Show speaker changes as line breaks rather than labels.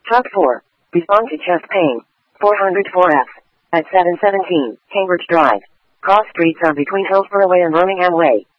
Top 4. Respond to chest pain. 404F. At 717, Cambridge Drive. Cross streets are between Hillsborough Way and Birmingham Way.